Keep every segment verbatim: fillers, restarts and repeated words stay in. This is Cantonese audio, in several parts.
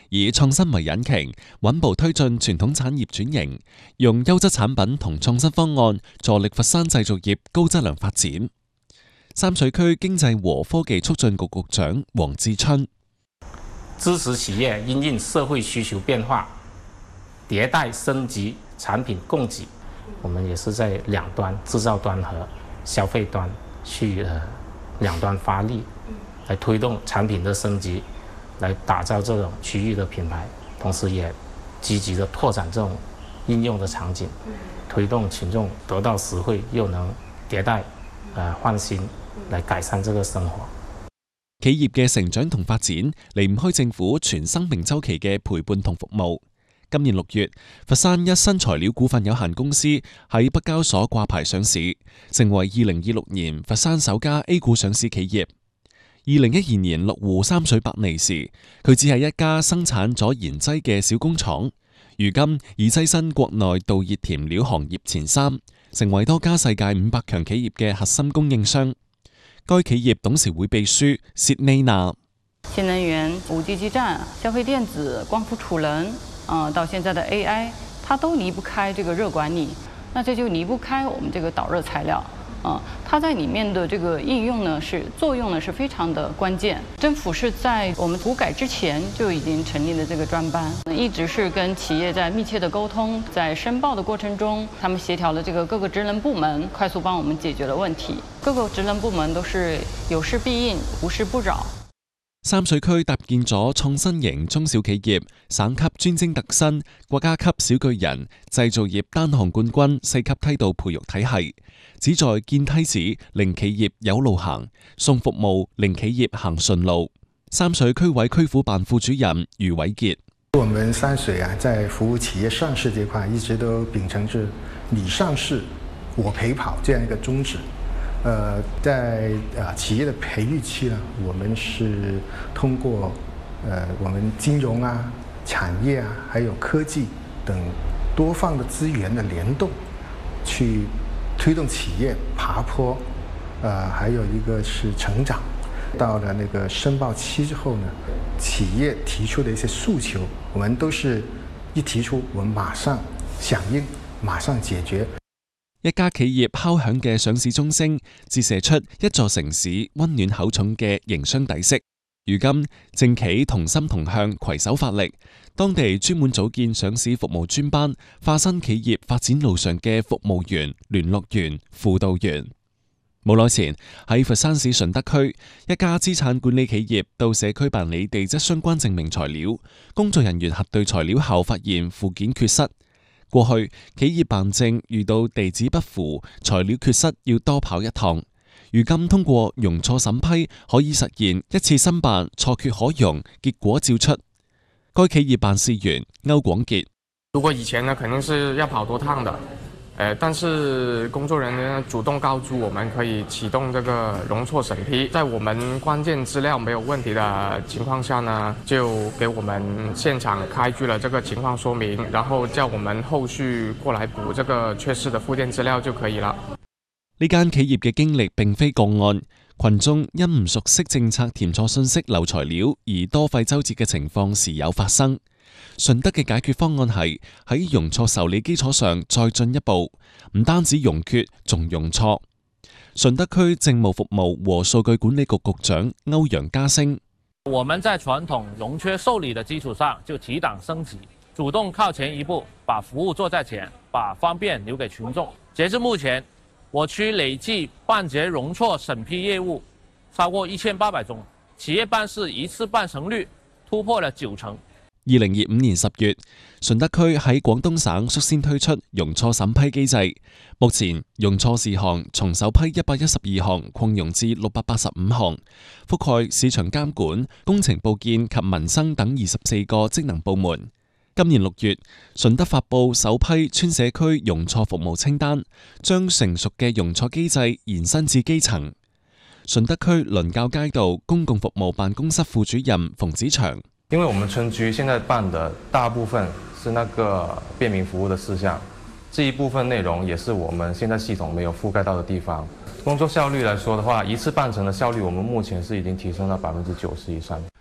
以創新為引擎，穩步推進傳統產業轉型，用優質產品同創新方案助力佛山製造業高質量發展。三水區經濟和科技促進局局長黃志春支持企業因應社會需求變化，迭代升級產品供給。我們也是在兩端製造端和消費端去呃兩端發力，來推動產品的升級，來打造這種區域的品牌，同時也積極的拓展這種應用的場景，推動群眾得到實惠，又能迭代呃換新，來改善這個生活。 企業嘅成長同發展離唔開政府全生命週期嘅陪伴同服務。今年六月，佛山一新材料股份有限公司喺北交所掛牌上市，成為二零二六年佛山首家 A 股上市企業。二零一二年落戶三水百利時，佢只係一家生產咗燃劑嘅小工廠，如今已躋身國內導熱填料行業前三，成為多家世界五百強企業嘅核心供應商。該企業董事會秘書薛妮娜： 新能源、五 G 基站、消費電子、光伏儲能。呃，到現在的 A I， 它都離不開這個熱管理，那這就離不開我們這個導熱材料，啊、呃，它在裡面的這個應用呢，是作用呢是非常的關鍵。政府是在我們土改之前就已經成立了這個專班，一直是跟企業在密切的溝通，在申報的過程中，他們協調了這個各個職能部門，快速幫我們解決了問題。各個職能部門都是有事必應，無事不擾。 三水區搭建咗創新型中小企業、省級專精特新、國家級小巨人、製造業單項冠軍四級梯度培育體系，旨在建梯子令企業有路行，送服務令企業行順路。三水區委區府辦副主任余偉傑： 我們三水啊，在服務企業上市這塊，一直都秉承着你上市我陪跑這樣一個宗旨。呃，在呃企業的培育期呢，我們是通過呃我們金融啊、產業啊，還有科技等多方的資源的聯動，去推動企業爬坡，呃，還有一個是成長。到了那個申報期之後呢，企業提出的一些訴求，我們都是一提出，我們馬上響應，馬上解決。 一家企業敲響嘅上市鐘聲，折射出一座城市溫暖厚重嘅營商底色。如今政企同心同向，攜手發力，當地專門組建上市服務專班，化身企業發展路上嘅服務員、聯絡員、輔導員。冇耐前喺佛山市順德區，一家資產管理企業到社區辦理地質相關證明材料，工作人員核對材料後發現附件缺失。過去企業辦證遇到地址不符、材料缺失，要多跑一趟。如今通過容錯審批，可以實現一次申辦，錯缺可容，結果照出。該企業辦事員歐廣傑： 如果以前呢，肯定是要跑多趟的。呃，但是工作人員主動告知我們可以啟動這個容錯審批，在我們關鍵資料沒有問題的情況下呢，就給我們現場開具了這個情況說明，然後叫我們後續過來補這個缺失的附件資料就可以了。 呢間企業嘅經歷並非個案，群眾因唔熟悉政策填錯信息漏材料而多費周折嘅情況時有發生。順德嘅解決方案係喺容錯受理基礎上再進一步，唔單止容缺，仲容錯。順德區政務服務和數據管理局局長歐陽家升： 我們在傳統容缺受理的基礎上就提檔升級，主動靠前一步，把服務做在前，把方便留給群眾。截至目前，我區累計辦結容錯審批業務超過一千八百宗，企業辦事一次辦成率突破了九成。 二零二五年十月，順德區喺廣東省率先推出容錯審批機制，目前容錯事項從首批一百一十二項擴容至六百八十五項，覆蓋市場監管、工程部建及民生等二十四個職能部門。今年六月，順德發布首批村社區容錯服務清單，將成熟嘅容錯機制延伸至基層。順德區倫教街道公共服務辦公室副主任馮子祥： 因為我們村區現在辦的大部分是那個便民服務的事項，這一部分內容也是我們現在系統沒有覆蓋到的地方。工作效率來說的話，一次辦成的效率，我們目前是已經提升到百分之九十以上。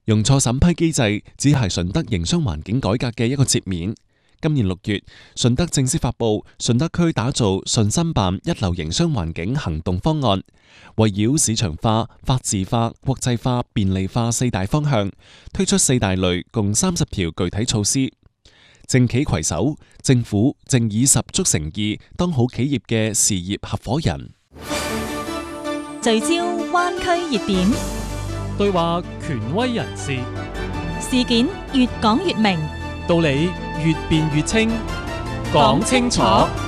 用錯審批機制只係順德營商環境改革嘅一個切面。今年六月，順德正式發布順德區打造順心辦一流營商環境行動方案，圍繞市場化、法治化、國際化、便利化四大方向，推出四大類共三十條具體措施。政企攜手，政府正以十足誠意當好企業嘅事業合夥人。 聚焦灣區熱點， 對話權威人士， 事件越講越明， 道理越辯越清，講清楚，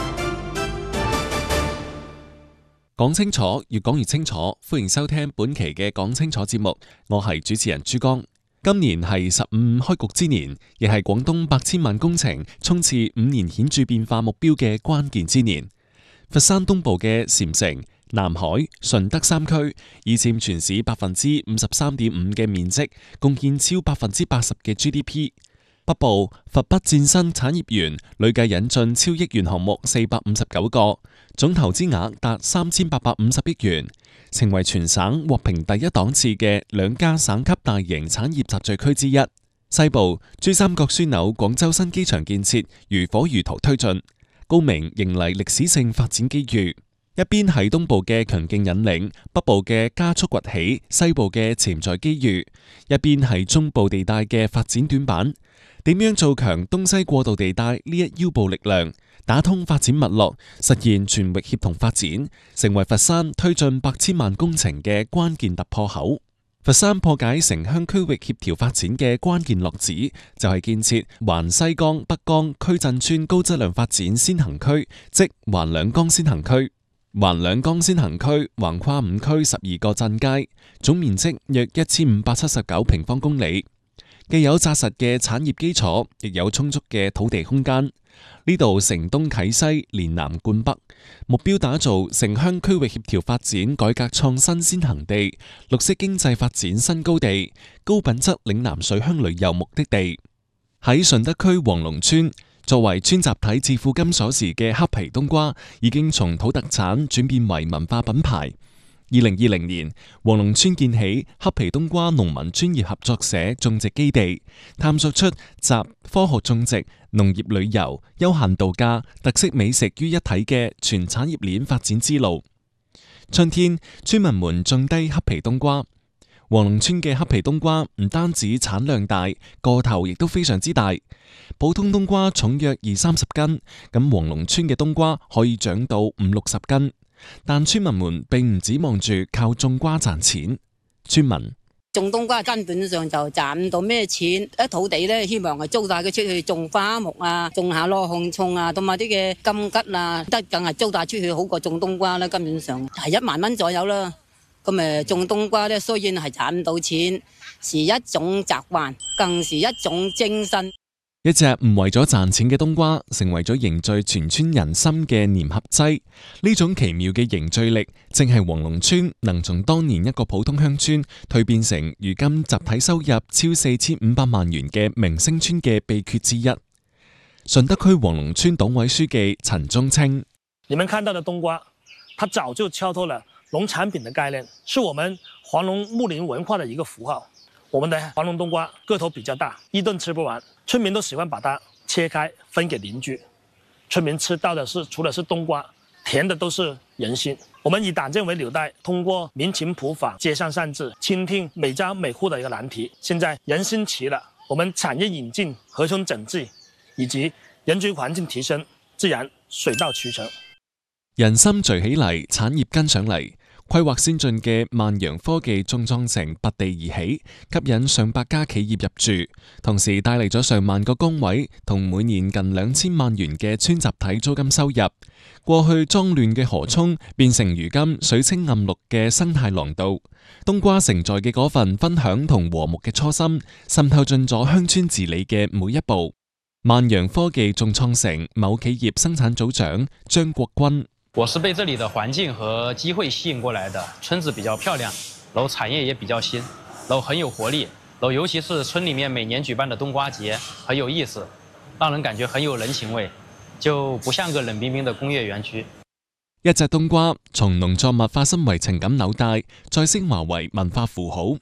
講清楚，越講越清楚。歡迎收聽本期嘅講清楚節目，我係主持人珠江。今年係十五五開局之年，亦係廣東百千萬工程衝刺五年顯著變化目標嘅關鍵之年。佛山東部嘅禪城、南海、順德三區已佔全市百分之五十三點五嘅面積，貢獻超百分之八十嘅 G D P。北部佛北戰新產業園累計引進超億元項目四百五十九個，總投資額達三千八百五十億元，成為全省獲評第一檔次嘅兩家省級大型產業集聚區之一。西部珠三角樞紐廣州新機場建設如火如荼推進，高明迎嚟歷史性發展機遇。一邊係東部嘅強勁引領，北部嘅加速崛起，西部嘅潛在機遇；一邊係中部地帶嘅發展短板。點樣做強東西過渡地帶呢一腰部力量，打通發展脈絡，實現全域協同發展，成為佛山推進百千萬工程嘅關鍵突破口。佛山破解城鄉區域協調發展嘅關鍵落子，就係建設環西江北江區鎮村高質量發展先行區，即環兩江先行區。環兩江先行區橫跨五區十二個鎮街，總面積約一千五百七十九平方公里。既有紮實嘅產業基礎，亦有充足嘅土地空間。呢度城東啟西，連南貫北，目標打造城鄉區域協調發展改革創新先行地、綠色經濟發展新高地、高品質嶺南水鄉旅遊目的地。喺順德區黃龍村，作為村集體致富金鎖匙嘅黑皮冬瓜，已經從土特產轉變為文化品牌。二零二零年，黃龍村建起黑皮冬瓜農民專業合作社種植基地，探索出集科學種植、農業旅遊、休閒度假、特色美食於一體嘅全產業鏈發展之路。春天，村民們種低黑皮冬瓜。黃龍村嘅黑皮冬瓜唔單止產量大，個頭亦都非常之大。普通冬瓜重約二三十斤，咁黃龍村嘅冬瓜可以長到五六十斤。但村民們並唔指望住靠種瓜賺錢。村民種冬瓜根本上就賺唔到咩錢，一土地咧希望係租晒佢出去種花木啊，種下羅漢葱啊，同埋啲嘅金桔啊，得梗係租晒出去好過種冬瓜啦。根本上係一萬蚊左右啦。咁誒種冬瓜咧，雖然係賺唔到錢，是一種習慣，更是一種精神。 一隻唔為咗賺錢嘅冬瓜，成為咗凝聚全村人心嘅粘合劑。呢種奇妙嘅凝聚力，正係黃龍村能從當年一個普通鄉村蛻變成如今集體收入超四千五百萬元嘅明星村嘅秘訣之一。順德區黃龍村黨委書記陳忠清： 你們看到的冬瓜，它早就敲透了農產品的概念，是我們黃龍牧林文化的一個符號。我們的黃龍冬瓜個頭比較大，一頓吃不完，村民都喜歡把它切開分給鄰居。村民吃到的是除了是冬瓜，甜的都是人心。我們以黨建為紐帶，通過民情普訪、街上善治，傾聽每家每戶的一個難題。現在人心齊了，我們產業引進、河村整治以及人居環境提升，自然水到渠成。 人心聚起嚟，產業跟上嚟。規劃先進嘅萬陽科技種創城拔地而起，吸引上百家企業入駐，同時帶嚟咗上萬個崗位同每年近兩千萬元嘅村集體租金收入。過去髒亂嘅河涌變成如今水清暗綠嘅生態廊道。冬瓜承載嘅嗰份分享同和睦嘅初心，滲透進咗鄉村治理嘅每一步。萬陽科技種創城某企業生產組長張國軍： 我是被這裡的環境和機會吸引過來的。村子比較漂亮，然後產業也比較新，然後很有活力，然後尤其是村裡面每年舉辦的冬瓜節很有意思，讓人感覺很有人情味，就不像個冷冰冰的工業園區。 一隻冬瓜從農作物化身為情感紐帶，再升華為文化符號。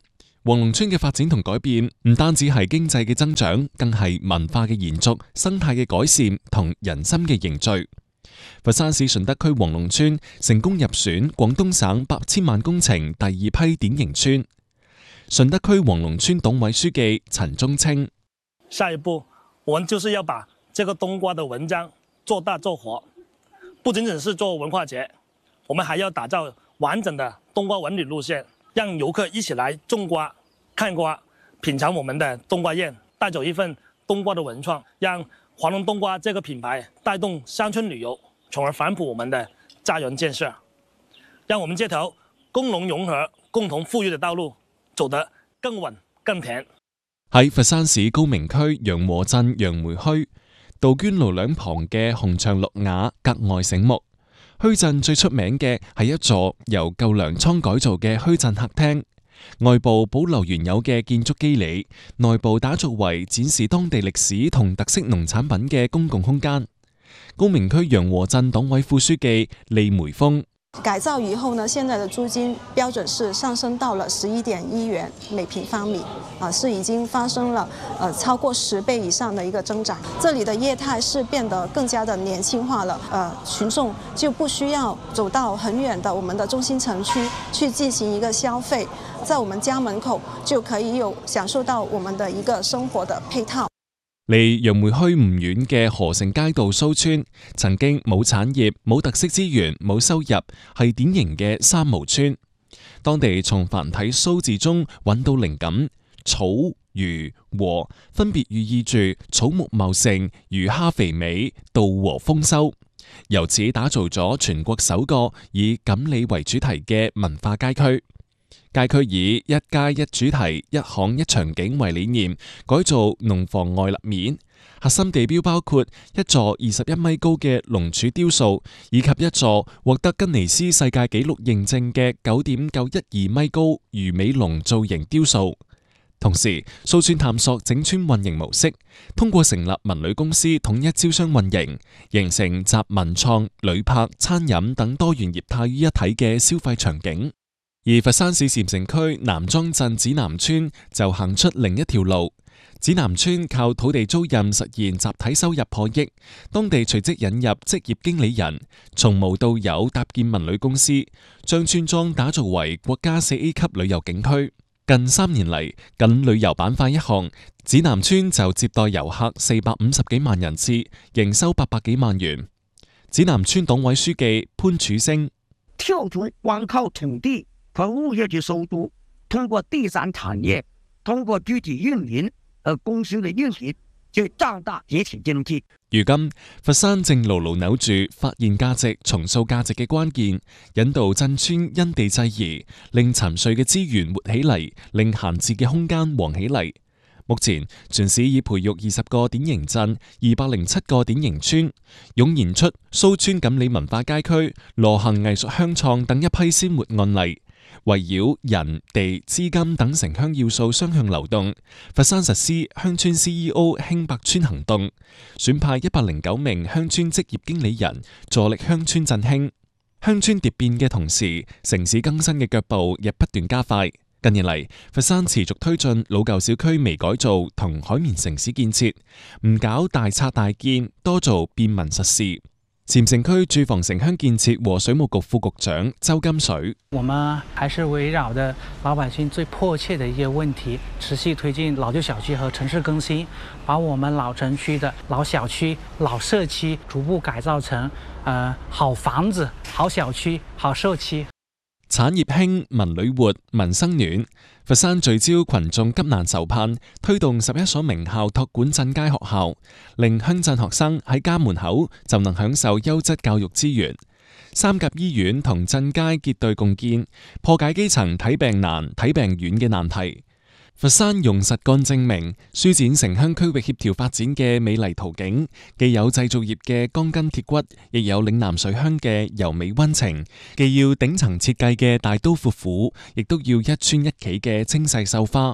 黃龍村嘅發展同改變唔單止係經濟嘅增長，更係文化嘅延續、生態嘅改善同人心嘅凝聚。佛山市順德區黃龍村成功入選廣東省八千萬工程第二批典型村。順德區黃龍村黨委書記陳忠清： 下一步，我們就是要把這個冬瓜的文章做大做活，不僅僅是做文化節，我們還要打造完整的冬瓜文旅路線，讓遊客一起來種瓜、看瓜、品嘗我們的冬瓜宴，帶走一份冬瓜的文創，讓黃龍冬瓜這個品牌帶動鄉村旅遊，從而反哺我們的家園建設，讓我們這條工農融合、共同富裕的道路走得更穩更甜。 喺佛山市高明區楊和鎮楊梅墟，杜鵑路兩旁嘅紅牆綠瓦格外醒目。墟鎮最出名嘅係一座由舊糧倉改造嘅墟鎮客廳，外部保留原有嘅建築基理，內部打造為展示當地歷史同特色農產品嘅公共空間。高明區楊和鎮黨委副書記李梅峰： 改造以後呢，現在的租金標準是上升到了十一點一元每平方米，啊，是已經發生了呃超過十倍以上的一個增長。這裡的業態是變得更加的年輕化了，呃，群眾就不需要走到很遠的我們的中心城區去進行一個消費，在我們家門口就可以有享受到我們的一個生活的配套。 離楊梅墟唔遠嘅河城街道蘇村，曾經冇產業、冇特色資源、冇收入，係典型嘅三無村。當地從繁體蘇字中揾到靈感，草、魚、禾分別寓意住草木茂盛、魚蝦肥美、稻禾豐收，由此打造咗全國首個以錦鯉為主題嘅文化街區。街區以一街一主題、一巷一場景為理念，改造農房外立面。核心地標包括一座二十一米高嘅龍柱雕塑，以及一座獲得吉尼斯世界紀錄認證嘅九點九一二米高魚尾龍造型雕塑。同時，蘇村探索整村運營模式，通過成立文旅公司統一招商運營，形成集文創、旅泊、餐飲等多元業態於一體嘅消費場景。而佛山市禪城區南莊鎮指南村就行出另一條路。指南村靠土地租賃實現集體收入破億，當地隨即引入職業經理人，從無到有搭建文旅公司，將村莊打造為國家四 A 級旅遊景區。近三年嚟，僅旅遊板塊一項，指南村就接待遊客四百五十幾萬人次，營收八百幾萬元。指南村黨委書記潘柱星： 跳出光靠土地和物業嘅收租，通過第三產業，通過具體運營和公司嘅運營，就壯大這體經濟。 如今，佛山正牢牢扭住發現價值、重塑價值嘅關鍵，引導鎮村因地制宜，令沉睡嘅資源活起嚟，令閒置嘅空間旺起嚟。目前，全市已培育二十個典型鎮、二百零七個典型村，湧現出蘇村錦鯉文化街區、羅行藝術鄉創等一批鮮活案例。圍繞人、地、資金等城鄉要素雙向流動，佛山實施鄉村 C E O 興百村行動，選派一百零九名鄉村職業經理人，助力鄉村振興。鄉村蝶變嘅同時，城市更新嘅腳步亦不斷加快。近年嚟，佛山持續推進老舊小區微改造同海綿城市建設，唔搞大拆大建，多做便民實事。禪城區住房城鄉建設和水務局副局長周金水： 我們還是圍繞着老百姓最迫切的一些問題，持續推進老舊小區和城市更新，把我們老城區的老小區、老社區逐步改造成，呃，好房子、好小區、好社區。 產業興，民旅活，民生暖。佛山聚焦群眾急難愁盼，推動十一所名校託管鎮街學校，令鄉鎮學生喺家門口就能享受優質教育資源。三甲醫院同鎮街結對共建，破解基層睇病難、睇病遠嘅難題。佛山用實幹證明，舒展城鄉區域協調發展嘅美麗圖景，既有製造業嘅鋼筋鐵骨，亦有嶺南水鄉嘅柔美溫情，既要頂層設計嘅大刀闊斧，亦都要一村一企嘅精細繡花。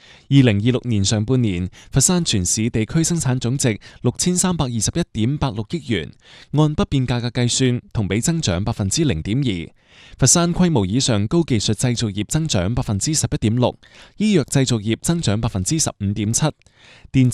二零二六年上半年，佛山全市地區生產總值六千三百二十一點八六億元，按不變價格計算，同比增長百分之零點二。佛山規模以上高技術製造業增長百分之十一點六，醫藥製造業增長百分之十五點七，電